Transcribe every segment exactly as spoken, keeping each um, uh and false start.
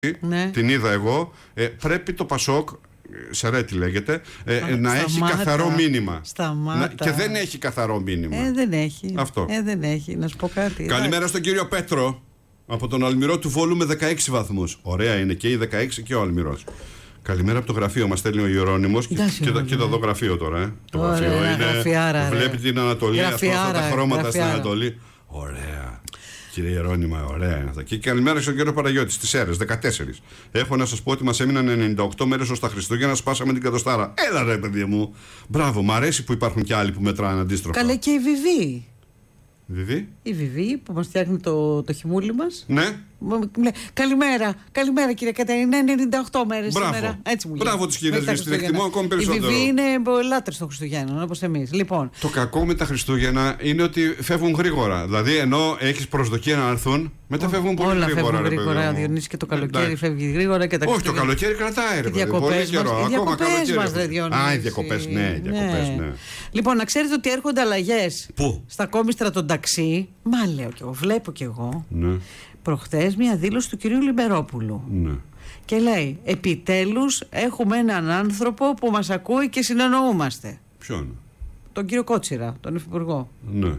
Ναι. Την είδα εγώ. Ε, πρέπει το Πασόκ, Σερέτη λέγεται, ε, Α, να σταμάτα, έχει καθαρό μήνυμα. Σταμάτα. Να, και δεν έχει καθαρό μήνυμα. Ε, δεν έχει. Αυτό. Ε, δεν έχει. Να σου πω κάτι. Καλημέρα στον κύριο Πέτρο από τον Αλμυρό του Βόλου με δεκαέξι βαθμούς. Ωραία είναι και οι δεκαέξι και ο Αλμυρός. Καλημέρα από το γραφείο μας, στέλνει ο Ιερώνυμος. Και, και, και το γραφείο τώρα. Ε. Το Ωραία, γραφείο ωραία, είναι. γραφιάρα, βλέπει την Ανατολή, γραφιάρα, αυτά τα χρώματα γραφιάρα. στην Ανατολή. Ωραία. Κύριε Ιερώνυμα, ωραία είναι αυτά. Και καλημέρα στον κύριο Παναγιώτη στις Σέρρες, δεκατέσσερα. Έχω να σας πω ότι μας έμειναν ενενήντα οκτώ μέρες ως τα Χριστούγεννα, σπάσαμε την κατοστάρα. Έλα ρε παιδί μου. Μπράβο, μου αρέσει που υπάρχουν και άλλοι που μετράνε αντίστροφα. Καλέ και η Βιβί. Βιβί. Η Βιβί που μας φτιάχνει το, το χυμούλι μας. Ναι. Μου λέει, καλημέρα, καλημέρα κύριε Κατερίνα, είναι ενενήντα οκτώ μέρες Μπράβο. σήμερα. Έτσι μου λέει. Μπράβο τις κυρίες, Μετά την Χριστούγεννα. εκτιμώ ακόμη περισσότερο. Η Βιβί είναι λάτρες των Χριστουγέννων, όπως εμείς. Λοιπόν. Το κακό με τα Χριστούγεννα είναι ότι φεύγουν γρήγορα. Δηλαδή, ενώ έχεις προσδοκία να έρθουν, μετά φεύγουν πολύ όλα γρήγορα. Όλα φεύγουν ρε, γρήγορα, παιδί μου. Διονύση, και το καλοκαίρι Εντάξει. φεύγει γρήγορα και τα Όχι, το καλοκαίρι κρατάει, ρε παιδί μου. Πολύ καιρό. Οι Ακόμα διακοπές καλοκαίρι. μας, ρε Διονύση. Α, οι διακοπές, ναι, οι διακοπές, ναι. Λοιπόν, να ξέρετε ότι έρχονται αλλαγές Πού? στα κόμιστρα των ταξί. Μα λέω κι εγώ, βλέπω κι εγώ. Ναι, Προχθές μια δήλωση του κυρίου Λιμπερόπουλου. ναι. Και λέει, επιτέλους έχουμε έναν άνθρωπο που μας ακούει και συνεννοούμαστε. Ποιον? Τον κύριο Κότσιρα, τον υφυπουργό. Ναι.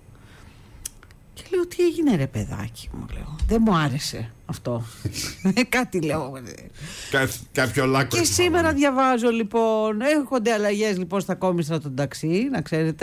Και λέω, τι έγινε ρε παιδάκι μου, λέω. Δεν μου άρεσε αυτό. Κάτι λέω. Κα, κάποιο λάκκο. Και σήμερα διαβάζω λοιπόν, έρχονται αλλαγές λοιπόν στα κόμιστρα των ταξί, να ξέρετε.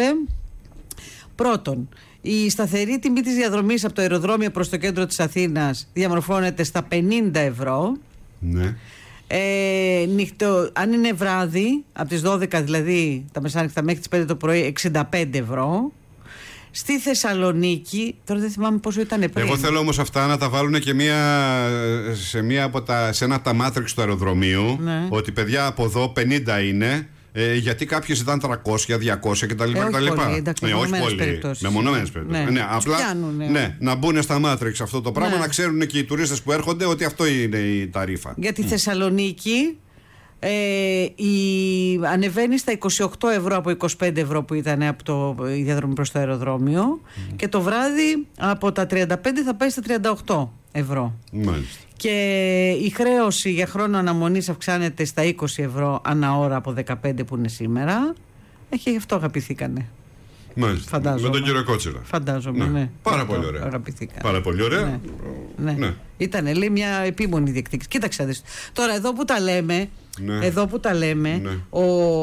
Πρώτον, η σταθερή τιμή της διαδρομής από το αεροδρόμιο προς το κέντρο της Αθήνας διαμορφώνεται στα πενήντα ευρώ. Ναι. Ε, νυχτο, αν είναι βράδυ, από τις δώδεκα δηλαδή τα μεσάνυχτα μέχρι τις πέντε το πρωί, εξήντα πέντε ευρώ. Στη Θεσσαλονίκη, τώρα δεν θυμάμαι πόσο ήταν πριν. Εγώ θέλω όμως αυτά να τα βάλουν και μία, σε, μία από τα, σε ένα από τα μάτριξ του αεροδρομίου. Ναι. Ότι παιδιά από εδώ πενήντα είναι. Ε, γιατί κάποιες ήταν τριακόσια, διακόσια κτλ. Ε, όχι κτλ. πολύ, εντάξει, ναι, όχι μεμονωμένες πολύ. περιπτώσεις. Μεμονωμένες περιπτώσεις. Ναι. Ναι, απλά πιάνουνε. ναι, να μπουν στα μάτριξ αυτό το πράγμα, Ναι. να ξέρουν και οι τουρίστες που έρχονται ότι αυτό είναι η ταρίφα. Για τη Θεσσαλονίκη ε, η, ανεβαίνει στα είκοσι οκτώ ευρώ από είκοσι πέντε ευρώ που ήταν από το, η διαδρομή προς το αεροδρόμιο, mm. και το βράδυ από τα τριάντα πέντε θα πάει στα τριάντα οκτώ ευρώ. Μάλιστα. Και η χρέωση για χρόνο αναμονής αυξάνεται στα είκοσι ευρώ ανά ώρα από δεκαπέντε που είναι σήμερα. Ε, και γι' αυτό αγαπηθήκανε. Μάλιστα. Φαντάζομαι. Με τον κύριο Κότσιρα. Φαντάζομαι, ναι. ναι. Πάρα Αυτό, πολύ ωραία. Αγαπηθήκανε. Πάρα πολύ ωραία. Ναι. Ναι. Ναι. Ήτανε, λέει, μια επίμονη διεκδίκηση. Κοίταξε, δεις. Τώρα εδώ που τα λέμε, Ναι. εδώ που τα λέμε, Ναι. ο...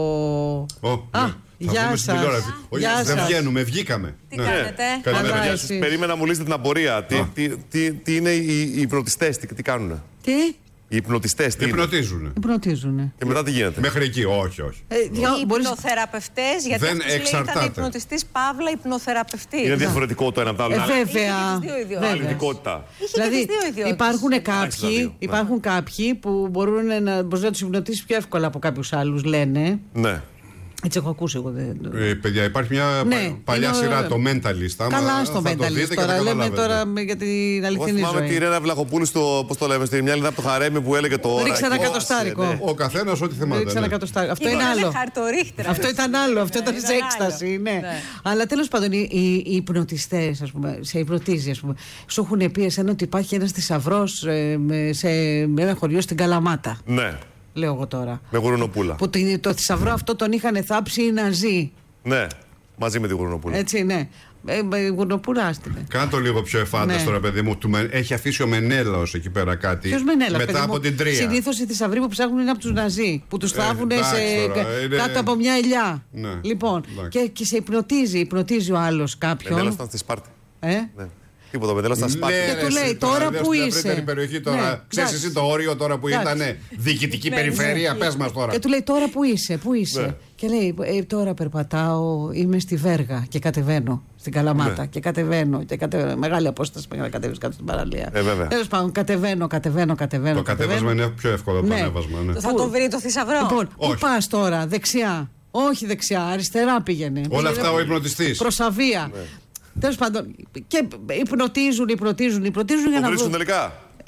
Ω, Α, ναι. Θα γεια βγούμε στην σας. τηλεόραση. Όχι, Γεια δεν σας. βγαίνουμε, βγήκαμε. Τι Ναι. κάνετε? Καλημέρα. Καλά, Γεια εσύ. σας. Περίμενα να μου λύσετε την απορία. Τι, τι, τι, τι είναι οι, οι υπνοτιστές, τι, τι κάνουν. Τι? Οι υπνοτιστές, τι είναι. Υπνοτίζουν. Υπνοτίζουνε. Και μετά τι γίνεται. Μέχρι εκεί, όχι, όχι. Ε, Οι δυο- μπορείς... υπνοθεραπευτές, γιατί Δεν αυτός λέει ήταν εξαρτάται. υπνοτιστής παύλα υπνοθεραπευτή. Είναι διαφορετικό το ένα από το άλλο. Ε, Άλλη βέβαια. Είχε και τις δύο ιδιότητες. βέβαια. ειδικότητα. Είχε Δηλαδή και τις δύο ιδιότητες. υπάρχουν τα δύο, κάποιοι, ναι. υπάρχουν κάποιοι που μπορούν να, μπορείς να τους υπνοτίσεις πιο εύκολα από κάποιους άλλους, λένε. Ναι. Έτσι έχω ακούσει εγώ. Δεν... Ε, παιδιά, υπάρχει μια Ναι, πα- παλιά είναι σειρά, ωραίο. το Mentalist. Άμα Καλά στο θα το Mentalist δείτε και τώρα. θα Λέμε καταλάβετε. τώρα με- για την Εγώ αληθινή θυμάμαι ζωή. τη Ρένα Βλαχοπούλου στο, πώς το λέμε, στη μια Ελληνίδα από το Χαρέμι που έλεγε το ώρα. Ρίξε ένα και- κατοστάρικο. Ναι. Ο καθένας ό,τι θυμάται. Ρίξε ένα ναι. κατοστάρικο. Αυτό Ήταν είναι άλλο. χαρτορίχτερα. Αυτό ήταν άλλο, αυτό ήταν Ήταν σε άλλο. έκσταση, ναι. Ναι. Αλλά τέλος πάντων, οι, οι, οι υπνοτιστές, ας πούμε, σε υπνοτίζει, ας πούμε, σου έχουν πει εσένα ότι υπάρχει ένας θησαυρός ε, με- σε με ένα χωριό στην Καλαμάτα. Ναι. Λέω εγώ τώρα. Με γουρουνοπούλα. Που το, το θησαυρό αυτό τον είχαν θάψει οι Ναζί. Ναι. Μαζί με τη γουρουνοπούλα. Έτσι, ναι. Ε, ε, Γουρνοπούλα, άστινε. Κάντο λίγο πιο εφάνταστο, Ναι. ρε παιδί μου. Του με- Έχει αφήσει ο Μενέλαος εκεί πέρα κάτι. Ποιος Μενέλα, Μετά από την τρία. Συνήθως οι θησαυροί που ψάχνουν είναι από τους Ναζί. Που τους Ε, θάβουν εντάξει σε, τώρα, είναι- κάτω από μια ελιά. Ναι, Λοιπόν, εντάξει. και, και σε υπνοτίζει, υπνοτίζει ο άλλος κάποιον. Μενέλος ήταν στη Σπάρτη. Ε? Ναι. Τίποτα, ο Μενέλος ήταν στη Σπάρτη. Ναι, Και ρε, του εσύ λέει, τώρα λες που στην είσαι. ευρύτερη περιοχή τώρα. Ναι, Ξέρεις εντάξει. εσύ το όριο τώρα που Εντάξει. ήταν διοικητική Ναι, περιφέρεια, ναι. πες μας τώρα. Και του λέει, τώρα που είσαι, πού είσαι. Ναι. Και λέει, ε, τώρα περπατάω, είμαι στη Βέργα και κατεβαίνω στην Καλαμάτα. Ναι. Και κατεβαίνω. Και κατεβαίνω. Μεγάλη απόσταση μέχρι να κατέβεις κάτω στην παραλία. Ε, βέβαια. Τέλος πάντων, κατεβαίνω, κατεβαίνω, κατεβαίνω. Το κατεβαίνω. κατέβασμα είναι πιο εύκολο από το Ναι. ανέβασμα. Ναι. Θα το βρει το θησαυρό. Λοιπόν, πού Όχι. πας τώρα, δεξιά. Όχι δεξιά, αριστερά πήγαινε. Όλα Πήγαινε αυτά ο υπνοτιστής. προς Αβία. Ναι. Τέλος πάντων, και υπνοτίζουν, υπνοτίζουν, υπνοτίζουν για Το να βρίσκουν βρουν. τελικά.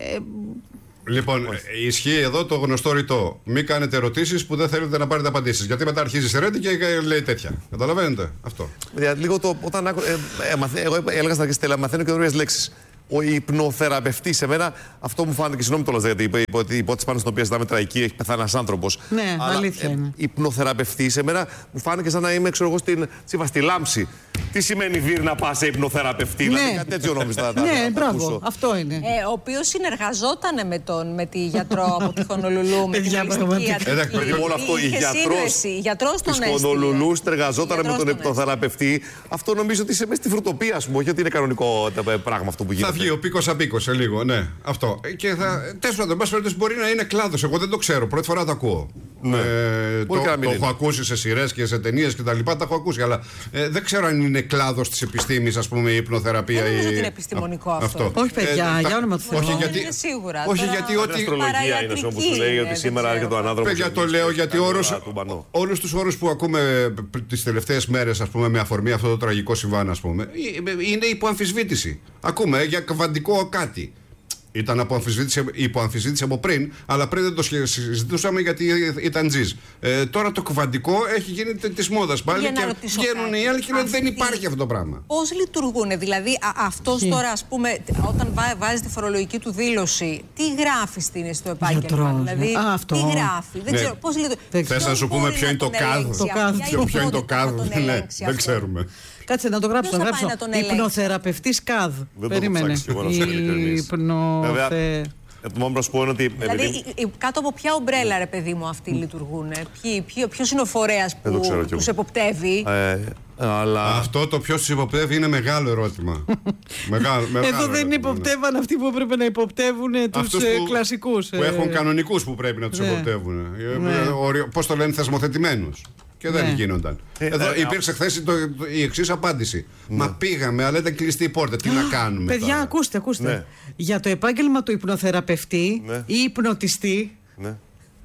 Λοιπόν, ε, ισχύει εδώ το γνωστό ρητό. Μην κάνετε ερωτήσεις που δεν θέλετε να πάρετε απαντήσεις. Γιατί μετά αρχίζει η Σερέτη και ε, λέει τέτοια. Καταλαβαίνετε αυτό. Δηλαδή, λίγο το, όταν άκου, ε, ε, μαθα, εγώ έλεγα στην αρχή, Στέλλα, μαθαίνω καινούριες λέξεις. ο υπνοθεραπευτής, σε μένα αυτό μου φάνηκε, συγγνώμη το λέω, γιατί η υπόθεση πάνω στην οποία ζητάμε τραγική, έχει πεθάνει ένας άνθρωπος. Ναι, αλλά, αλήθεια είναι. Ε, υπνοθεραπευτής, σε μένα μου φάνηκε σαν να είμαι, ξέρω εγώ, στην, στη, στη Λάμψη. Τι σημαίνει Βίρ να πας σε υπνοθεραπευτή, Ναι. δηλαδή κάτι τέτοιο νόμιζα. Ναι, μπράβο, αυτό είναι. Ε, ο οποίος συνεργαζόταν με, τον, με τη γιατρό από τη Χονολουλού, με την Παιδιά, ολιστική πραγματικά. Εντάξει, παιδί, ιατρική. όλο αυτό, η Είχε γιατρός σύνδεση. Γιατρός τον της έστειλε. Χονολουλού συνεργαζόταν με Γιατρός τον τον υπνοθεραπευτή. Αυτό νομίζω ότι είσαι μέσα στη φρουτοπία, ας πούμε, όχι ότι είναι κανονικό πράγμα αυτό που γίνεται. Θα βγει ο πίκος απίκος σε λίγο, ναι. Αυτό. Και θα. Τέλος πάντων, εν πάση μπορεί να είναι κλάδος. Εγώ δεν το ξέρω. Πρώτη φορά το ακούω. Ναι. Ε, το, Μπορεί και να μην το είναι. έχω ακούσει σε σειρές και σε ταινίες και τα λοιπά. Τα έχω ακούσει. Αλλά ε, δεν ξέρω αν είναι κλάδος της επιστήμης, ας πούμε, η υπνοθεραπεία. Δεν νομίζω ή... ότι είναι επιστημονικό αυτό. Όχι, παιδιά, τα- για όνομα του Θεού. Όχι, Δεν γιατί. είναι σίγουρα. Όχι, Τώρα- γιατί Είναι ό,τι. αστρολογία είναι, όπως σου λέει, είναι, ότι δεν σήμερα ξέρω. έρχεται ο ανάδρομος. Παιδιά, το εμείς λέω και γιατί κάνει όρους, τώρα του μπανό. όλους τους όρους που ακούμε τις τελευταίες μέρες, ας πούμε, με αφορμή αυτό το τραγικό συμβάν, ας πούμε, είναι υπό αμφισβήτηση. Ακούμε για κβαντικό κάτι. Ήταν από αμφισβήτηση, υπό αμφισβήτηση από πριν, αλλά πριν δεν το συζητούσαμε γιατί ήταν τζιζ. Ε, τώρα το κβαντικό έχει γίνει τη μόδα πάλι Για να και ρωτήσω βγαίνουν κάτι. οι άλλοι και λένε δεν Αυτοί- υπάρχει αυτό το πράγμα. Πώς λειτουργούν, δηλαδή α, αυτός Τι? τώρα, ας πούμε, όταν βά, βάζει τη φορολογική του δήλωση, τι γράφει στην στο επάγγελμα, Γιατρός, δηλαδή, ναι. Α, αυτό. τι γράφει, δεν Ναι. ξέρω πώς λειτουργεί. Δεν Θες ξέρω. να σου πούμε ποιο είναι το ΚΑΔ. Το ΚΑΔ. Ποιο, ποιο είναι το ΚΑΔ, ναι, δεν ξέρουμε. Κάτσε να το γράψω. Ποιος Να θα πάει γράψω. να τον ελέγξει? Υπνοθεραπευτής ΚΑΔ. Δεν το έχω Περίμενε. ψάξει εγώ, να σου είμαι ειλικρινής. Υπνοθε... Ε, το μόνο που να σου πω είναι ότι. Δηλαδή, επειδή- η- η- κάτω από ποια ομπρέλα, ρε παιδί μου, αυτοί λειτουργούν, ποιο είναι ο φορέας Δεν το ξέρω που κι εγώ. τους εποπτεύει. Ε, αλλά. Αυτό το ποιο του υποπτεύει είναι μεγάλο ερώτημα. μεγάλο, μεγάλο Εδώ δεν ερώτημα, ναι. υποπτεύαν αυτοί που έπρεπε να υποπτεύουν τους Αυτούς ε, που- κλασικούς. Που ε. έχουν κανονικούς που πρέπει να τους Ναι. υποπτεύουν. Ναι. Πώς το λένε, θεσμοθετημένους. Και δεν Ναι. γίνονταν. Ε, Εδώ ε, υπήρξε χθε η εξή απάντηση. Μα πήγαμε, αλλά ήταν κλειστή η πόρτα. Τι να κάνουμε. Παιδιά, τώρα? ακούστε, ακούστε. Ναι. Για το επάγγελμα του υπνοθεραπευτή Ναι. ή υπνοτιστή, Ναι.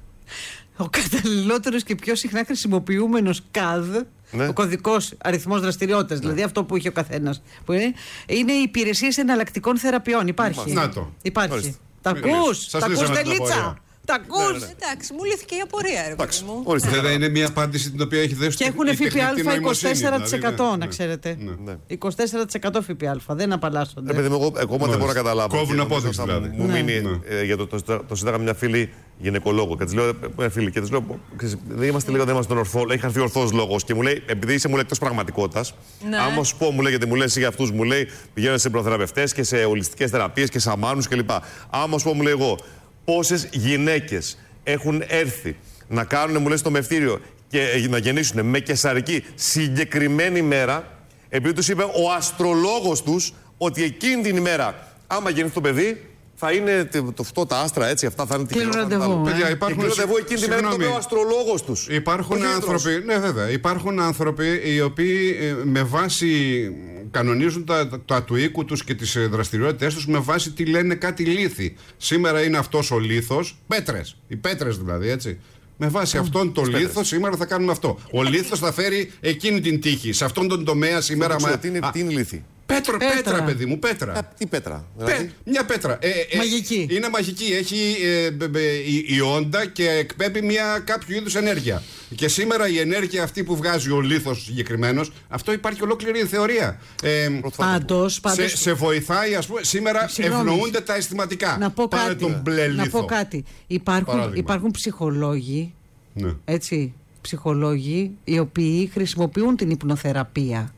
ο καταλληλότερος και πιο συχνά χρησιμοποιούμενος ΚΑΔ, Ναι. ο κωδικός αριθμός δραστηριότητας, δηλαδή αυτό που είχε ο καθένας, που είναι, είναι οι υπηρεσίες εναλλακτικών θεραπείων. Υπάρχει. Να το. Υπάρχει. Ορίστε. Τα Μην ακούς, λες. Σας τα ακούς, λύσαμε την Τελίτσα. απορία. Τα ακούς. Εντάξει, μου λύθηκε η απορία, ρε παιδί Εντάξει. μου. Ορίστε. Βέβαια είναι μια απάντηση την οποία έχει δώσει Και έχουν η τεχνητή ΦΠΑ νοημοσύνη, είκοσι τέσσερα τοις εκατό, δηλαδή, ναι. να ξέρετε. Ναι. Ναι. είκοσι τέσσερα τοις εκατό ΦΠΑ, δεν απαλλάσσονται. Ε, παιδί μου, εγώ ακόμα δεν μπορώ να καταλάβω. Κόβουν Και απόδειξη, νομίζω θα δηλαδή. Μου Ναι. μείνει Ναι. ε, για το, το, το, το σύνταγα μια φίλη γυναικολόγο. Και τη λέω, ε, φίλη, και της λέω, ξέρεις, δεν είμαστε λίγο, δεν είμαστε ορθό. Έχει χαθεί ορθό λόγο και μου λέει, επειδή είσαι μου λέει εκτός πραγματικότητας, Ναι. άμα σου πω, μου λέει, γιατί μου λέει εσύ για αυτούς, μου λέει, πηγαίνω σε προθεραπευτές και σε ολιστικές θεραπείες και σαμάνους κλπ. Άμα σου πω, μου λέει εγώ, πόσες γυναίκες έχουν έρθει να κάνουν, μου λέει, στο μευτήριο και ε, να γεννήσουν με καισαρική συγκεκριμένη μέρα, επειδή τους είπε ο αστρολόγος τους ότι εκείνη την ημέρα, άμα γεννήσει το παιδί, θα είναι το, το, αυτό, τα άστρα έτσι, αυτά θα είναι Κλείνουν τυχερό, θα είναι ραντεβού, τα ε. άλλα. Παιδιά, Και υπάρχουν. κλείνουν ραντεβού εκείνη την μέρα, το είπε ο αστρολόγος τους. Υπάρχουν Ο γιατρός. άνθρωποι, ναι βέβαια, υπάρχουν άνθρωποι οι οποίοι ε, με βάση κανονίζουν τα, τα, τα του οίκου τους και τις ε, δραστηριότητες τους με βάση τι λένε κάτι λίθη. Σήμερα είναι αυτός ο λίθος, πέτρες, οι πέτρες δηλαδή έτσι. Με βάση αυτόν τον λίθο σήμερα θα κάνουμε αυτό. Ο λίθος θα φέρει εκείνη την τύχη. Σε αυτόν τον τομέα σήμερα. Ξέρω, μα- Τι είναι, Α, τι είναι λύθη. Πέτρο, Πέτρα. πέτρα, παιδί μου, πέτρα. Α, Τι πέτρα. Πέ- Δηλαδή, μια πέτρα. Ε, ε, Μαγική. Είναι μαγική. Έχει ε, μπε- μπε- η, η όντα και εκπέμπει μια κάποιο είδους ενέργεια. Και σήμερα η ενέργεια αυτή που βγάζει ο λίθος συγκεκριμένος, αυτό υπάρχει ολόκληρη θεωρία. Ε, Πάντως, πάντως, σε, σε βοηθάει, ας πούμε, σήμερα Συγγνώμη. ευνοούνται τα αισθηματικά. να πω Πάρε κάτι. τον μπλε Να λίθο. πω κάτι. Υπάρχουν, Παράδειγμα. υπάρχουν ψυχολόγοι, Ναι. έτσι, ψυχολόγοι οι οποίοι χρησιμοποιούν την υπνοθεραπεία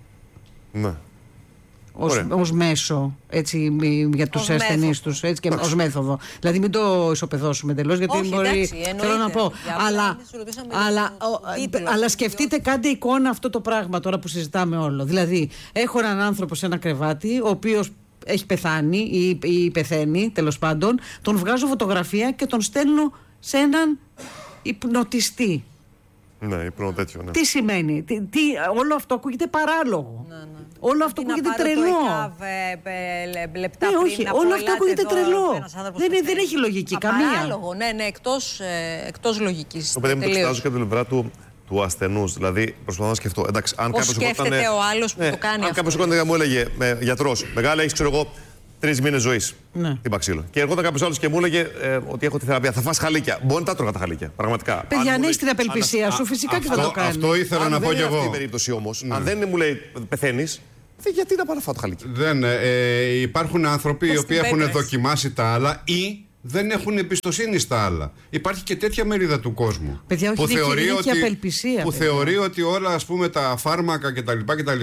ναι. ως, Ωραία. ως μέσο, έτσι, μη- για τους Ως ασθενείς μέθοδο. τους, έτσι, και ως μέθοδο. Δηλαδή μην το ισοπεδώσουμε εντελώς, γιατί Όχι, μπορεί, εντάξει, εννοείται. θέλω να πω, Για απλά αλλά, εμείς ρωτήσαμε για αλλά, το ο- τίτλο, αλλά το σκεφτείτε, κάντε εικόνα αυτό το πράγμα τώρα που συζητάμε όλο. Δηλαδή, έχω έναν άνθρωπο σε ένα κρεβάτι, ο οποίος έχει πεθάνει ή, ή πεθαίνει, τέλος πάντων, τον βγάζω φωτογραφία και τον στέλνω σε έναν υπνοτιστή. Ναι, ύπνο τέτοιο. Ναι. Τι σημαίνει, τι, τι, όλο αυτό ακούγεται παράλογο. Ναι, ναι. Όλο αυτό Τι να ακούγεται πάρω το τρελό. ΕΚΑΒ, ε, ε, λε- λεπτά Ναι, πριν όχι, να πω, όλο αυτό ελάτε ακούγεται εδώ, τρελό. ένας άνθρωπος Δεν που είναι- δεν θέλει. έχει λογική, καμία. Απαράλογο, ναι, ναι, εκτός, ε, εκτός λογικής. Το παιδί μου το τελείως. εξετάζω και από την πλευρά του, του ασθενούς. Δηλαδή, προσπαθώ να σκεφτώ. Εντάξει, αν Πώς κάποιος σκέφτεται ερχότανε- ο άλλος που ναι, το κάνει Αν αυτό. κάποιος ερχόταν και μου έλεγε, με, γιατρός, μεγάλα, έχεις, ξέρω εγώ, τρεις μήνες ζωής. Ναι. Την παξίλο. Και ερχόταν κάποιος άλλος και μου έλεγε ε, ότι έχω τη θεραπεία. Θα φας χαλίκια. Μπορεί να τα τρώγα τα χαλίκια. Πραγματικά. Παιδιά, Αν αν μου έχει την λέει- απελπισία σου, φυσικά και θα αυτό- το κάνει. αυτό ήθελα αν να δεν πω κι είναι αυτή εγώ. η περίπτωση όμως, Ναι. αν δεν είναι, μου λέει πεθαίνεις, Γιατί να πάω να φάω το χαλίκι. Δεν, ε, υπάρχουν άνθρωποι οι οποίοι έχουν πέτρες. δοκιμάσει τα άλλα ή δεν έχουν εμπιστοσύνη στα άλλα. Υπάρχει και τέτοια μερίδα του κόσμου. Παιδιά, όχι, που είναι και- θεωρεί είναι και ότι, απελπισία, που παιδιά. θεωρεί ότι όλα, ας πούμε, τα φάρμακα κτλ.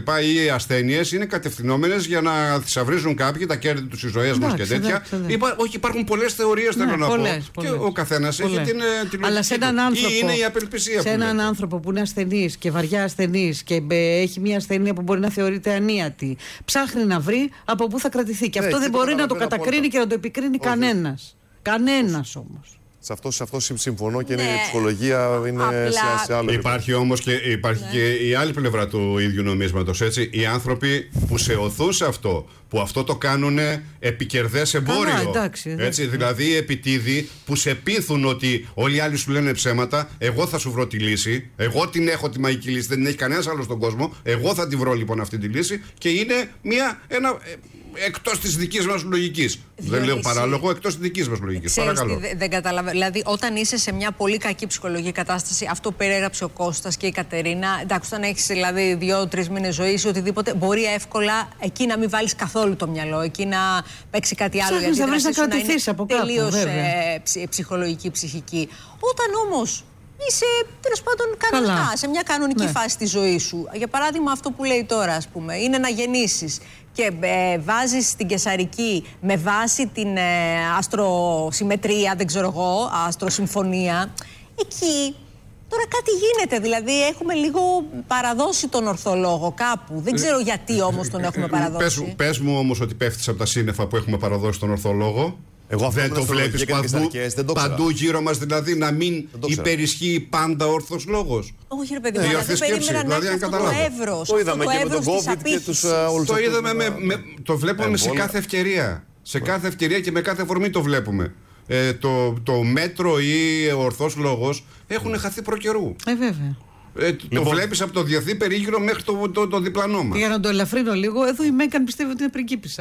ή οι ασθένειες είναι κατευθυνόμενες για να θησαυρίζουν κάποιοι τα κέρδη τους, οι ζωές μας και Εντάξει, τέτοια. εντάξει, εντάξει. Υπά, όχι, υπάρχουν πολλές θεωρίες, Ναι, θέλω να πολλές, πω. πολλές. Και ο καθένας έχει Πολλές. την, ε, τη Αλλά λογική σε έναν του. άνθρωπο, Ή είναι η απελπισία σε που έναν λέτε. άνθρωπο που είναι ασθενής και βαριά ασθενής και ε, έχει μια ασθενεία που μπορεί να θεωρείται ανίατη, ψάχνει να βρει από πού θα κρατηθεί. Και Ναι, αυτό εκεί δεν το μπορεί να το καταλαβαίνω κατακρίνει απόλυτα. και να το επικρίνει κανένας. Κανένας όμως. Σε αυτό, σε αυτό συμφωνώ και είναι, Ναι. η ψυχολογία είναι Απλά σε, σε άλλο επίπεδο. Υπάρχει όμως και, υπάρχει Ναι. και η άλλη πλευρά του ίδιου νομίσματος, έτσι. Οι άνθρωποι που σε οθούν σε αυτό, που αυτό το κάνουν επικερδές εμπόριο. Καλά, εντάξει, εντάξει. Έτσι, δηλαδή οι επιτίδοι που σε πείθουν ότι όλοι οι άλλοι σου λένε ψέματα, εγώ θα σου βρω τη λύση, εγώ την έχω τη μαγική λύση, δεν την έχει κανένας άλλος στον κόσμο, εγώ θα τη βρω λοιπόν αυτή τη λύση και είναι μια, ένα, ε, εκτός της δικής μας λογικής. Δεν λέω Διονύση, παράλογο, εκτός της δικής μας λογικής. Ξέρεις τι, Παρακαλώ. δε- δεν καταλαβαίνω. Δηλαδή, όταν είσαι σε μια πολύ κακή ψυχολογική κατάσταση, αυτό που περιέγραψε ο Κώστας και η Κατερίνα, εντάξει, όταν έχεις δηλαδή δύο-τρεις μήνες ζωής ή οτιδήποτε, μπορεί εύκολα εκεί να μην βάλεις καθόλου το μυαλό, εκεί να παίξει κάτι άλλο. Ψάχνεις γιατί να βρεις να δράση σου κρατηθείς είναι από κάπου, τελείως βέβαια. ε, ψ- ψυχολογική, ψυχική. Όταν όμως είσαι τέλος πάντων κανονικά, Καλά. σε μια κανονική Ναι. φάση της ζωής σου. Για παράδειγμα, αυτό που λέει τώρα, ας πούμε, είναι να γεννήσεις και ε, βάζεις την καισαρική με βάση την ε, αστροσυμμετρία, δεν ξέρω εγώ, αστροσυμφωνία. Εκεί τώρα κάτι γίνεται. Δηλαδή, έχουμε λίγο παραδώσει τον ορθολόγο κάπου. Δεν ξέρω γιατί όμως τον έχουμε Πες, παραδώσει. πες μου όμως ότι πέφτεις από τα σύννεφα που έχουμε παραδώσει τον ορθολόγο. Εγώ αυτό δεν με το αστρολογία βλέπεις και παντού, κρυσταλλικές δεν το ήξερα. παντού γύρω μας, δηλαδή να μην το ήξερα. υπερισχύει πάντα ο όρθος λόγος. Όχι, ρε παιδί Ναι, μου, η αλλά ορθή δεν σκέψη, περίμενα να δηλαδή, έχει αν αυτό το καταλάβω. εύρος. Το αυτό είδαμε το και με εύρος τον της COVID και τους απήχησης. α, όλους Το αυτούς είδαμε με, με- με- το βλέπουμε σε εμβόλια. κάθε ευκαιρία. Σε κάθε ευκαιρία και με κάθε αφορμή το βλέπουμε. Ε, το, το μέτρο ή ο ορθός λόγος έχουν χαθεί προκαιρού. Ε, βέβαια. Ε, το Λοιπόν. βλέπεις από το διεθνή περίγυρο μέχρι το, το, το διπλανό μας. Και για να το ελαφρύνω λίγο, εδώ η Μέγκαν πιστεύει ότι είναι πριγκίπισσα.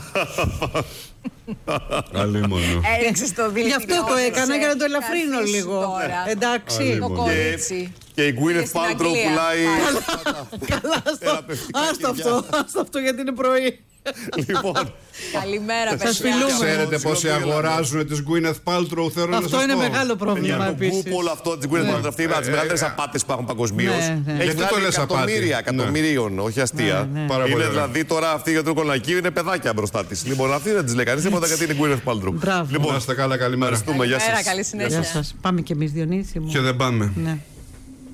Αλίμονο. Έριξες το Γι' αυτό το έκανα για να το ελαφρύνω Καθίσου λίγο. τώρα. Εντάξει. Το Αλίμονο. κορίτσι. Και η Gwyneth στην Paltrow Αγγλία. πουλάει. Καλά, άστο. Θεραπευτικά Άστο χέρια. αυτό. Άστο αυτό γιατί είναι πρωί. Λοιπόν, Καλημέρα, Σας παιδιά. φιλούμε. Ξέρετε πόσοι Συγγνώμη, αγοράζουν τις Gwyneth Paltrow, θέλω να Αυτό σας είναι πω. μεγάλο πρόβλημα το επίσης. Goop, όλο αυτό τη Gwyneth Paltrow, αυτή είναι από τι μεγαλύτερε απάτε που υπάρχουν παγκοσμίω. Ναι, ναι. Έχει Γιατί το βγάλει λες απάτη? εκατομμύρια, Ναι. εκατομμυρίων, όχι αστεία. Ναι, ναι. Πάρα πολύ Είναι ωραία. δηλαδή τώρα αυτή για το κολακείο είναι παιδάκια μπροστά τη. Λοιπόν, αυτή δεν τη λέει κανεί τίποτα γιατί είναι Gwyneth Paltrow. Μπράβο. Να είστε καλά, καλημέρα. Ευχαριστούμε, γεια Καλημέρα, σας. καλή Γεια συνέχεια. σας. Πάμε κι εμείς, Διονύση μου. Και δεν πάμε. Ναι.